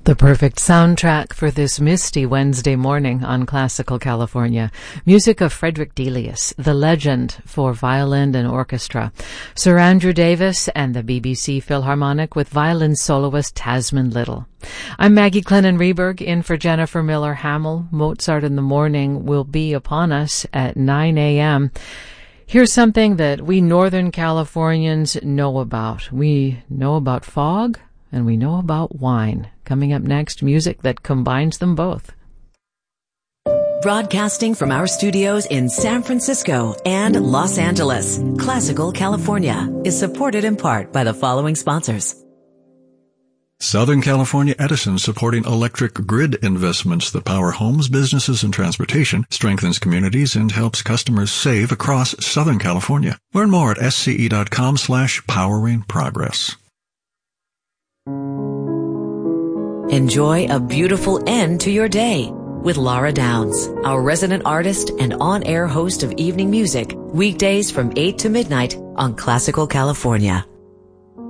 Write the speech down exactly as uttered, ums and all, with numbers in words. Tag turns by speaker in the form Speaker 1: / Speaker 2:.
Speaker 1: The perfect soundtrack for this misty Wednesday morning on Classical California. Music of Frederick Delius, the legend for violin and orchestra. Sir Andrew Davis and the B B C Philharmonic with violin soloist Tasman Little. I'm Maggie Clennon-Reberg, in for Jennifer Miller-Hamill. Mozart in the Morning will be upon us at nine a.m. Here's something that we Northern Californians know about. We know about fog, and we know about wine. Coming up next, music that combines them both.
Speaker 2: Broadcasting from our studios in San Francisco and Los Angeles, Classical California is supported in part by the following sponsors.
Speaker 3: Southern California Edison, supporting electric grid investments that power homes, businesses, and transportation, strengthens communities, and helps customers save across Southern California. Learn more at sce.com slash powering progress.
Speaker 2: Enjoy a beautiful end to your day with Laura Downs, our resident artist and on-air host of evening music, weekdays from eight to midnight on Classical California.